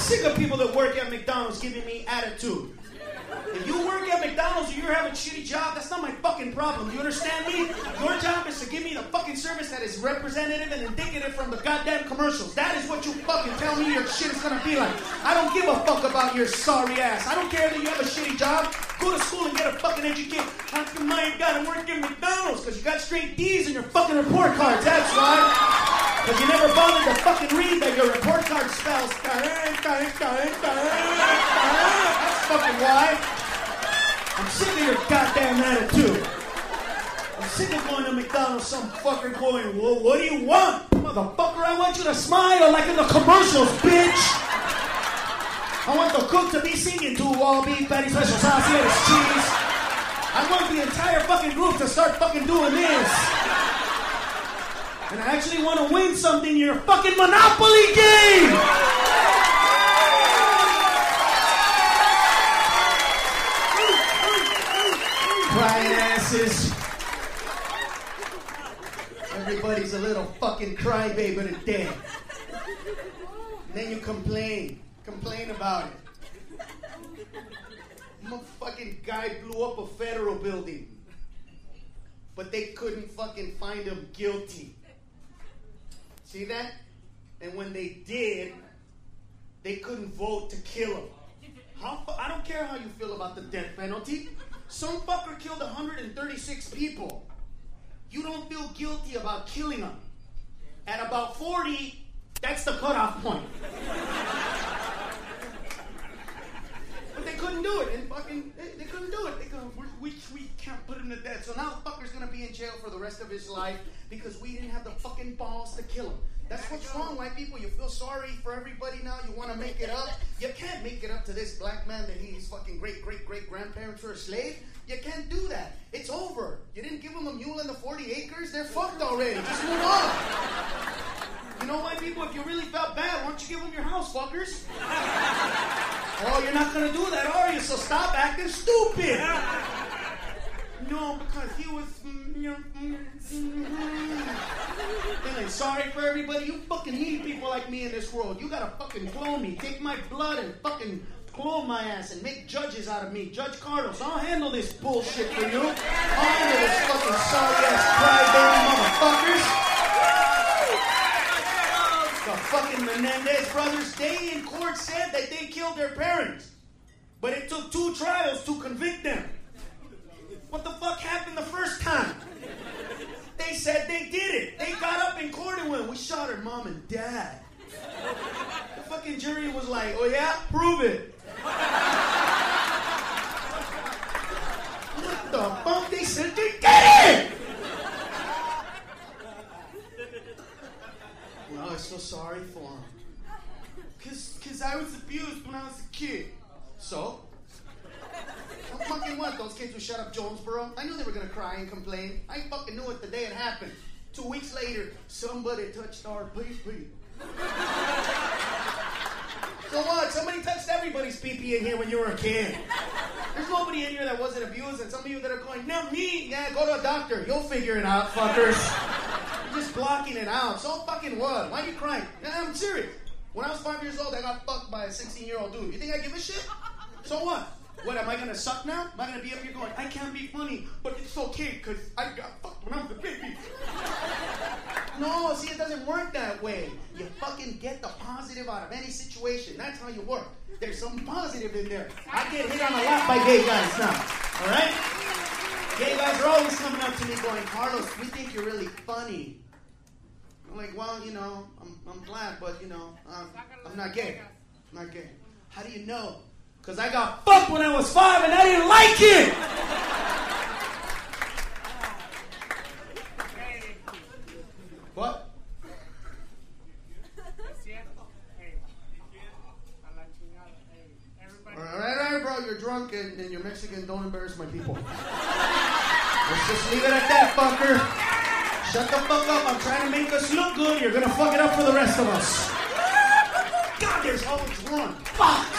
sick of people that work at McDonald's giving me attitude. If you work at McDonald's or you're having a shitty job, that's not my fucking problem. You understand me? Your job is to give me the fucking service that is representative and indicative from the goddamn commercials. That is what you fucking tell me your shit is gonna be like. I don't give a fuck about your sorry ass. I don't care that you have a shitty job. Go to school and get a fucking education. How come I ain't gotta work at McDonald's? Because you got straight D's in your fucking report cards. That's why. Because you never bothered to fucking read that your report card spells. That's fucking why. I'm sick of your goddamn attitude. I'm sick of going to McDonald's, some fucker going, well, what do you want? Motherfucker, I want you to smile like in the commercials, bitch. I want the cook to be singing to all beef, patty, special sauce, here is cheese. I want the entire fucking group to start fucking doing this. And I actually want to win something in your fucking Monopoly game. Crying asses. Everybody's a little fucking crybaby today. And then you complain about it. Some fucking guy blew up a federal building, but they couldn't fucking find him guilty. See that? And when they did, they couldn't vote to kill him. I don't care how you feel about the death penalty. Some fucker killed 136 people. You don't feel guilty about killing them. At about 40, that's the cutoff point. But they couldn't do it, and fucking, they couldn't do it. They go, we can't put him to death. So now the fucker's gonna be in jail for the rest of his life because we didn't have the fucking balls to kill him. That's what's wrong, white people. You feel sorry for everybody now. You want to make it up. You can't make it up to this black man that his fucking great-great-great-grandparents were a slave. You can't do that. It's over. You didn't give them a mule and the 40 acres. They're fucked already. Just move on. You know, white people, if you really felt bad, why don't you give them your house, fuckers? Oh, you're not going to do that, are you? So stop acting stupid. No, because he was... Feeling sorry for everybody. You fucking need people like me in this world. You gotta fucking clone me. Take my blood and fucking clone my ass and make judges out of me. Judge Carlos, I'll handle this bullshit for you. I'll handle this fucking sorry-ass crybaby motherfuckers. The fucking Menendez brothers, they in court said that they killed their parents. But it took 2 trials to convict them. What the fuck happened the first time? They said they did it. They got up in court and went, we shot her mom and dad. The fucking jury was like, oh yeah? Prove it. What the fuck? They said they did it! Well, I feel sorry for him. Cause I was abused when I was a kid. So? Well, fucking what? Those kids who shut up Jonesboro? I knew they were gonna cry and complain. I fucking knew it the day it happened. 2 weeks later, somebody touched our pee-pee. So what? Somebody touched everybody's pee-pee in here when you were a kid. There's nobody in here that wasn't abused, and some of you that are going, no, me? Yeah, go to a doctor. You'll figure it out, fuckers. You're just blocking it out. So fucking what? Why are you crying? No, I'm serious. When I was 5 years old, I got fucked by a 16-year-old dude. You think I give a shit? So what? What, am I going to suck now? Am I going to be up here going, I can't be funny, but it's okay because I got fucked when I was a baby? No, see, it doesn't work that way. You fucking get the positive out of any situation. That's how you work. There's some positive in there. I get hit on a lot by gay guys now, all right? Gay guys are always coming up to me going, Carlos, we think you're really funny. I'm like, well, you know, I'm glad, but, you know, I'm not gay. I'm not gay. How do you know? Because I got fucked when I was 5 and I didn't like it! What? All right, bro, you're drunk and you're Mexican. Don't embarrass my people. Let's just leave it at that, fucker. Shut the fuck up. I'm trying to make us look good. You're going to fuck it up for the rest of us. God, there's always one. Fuck!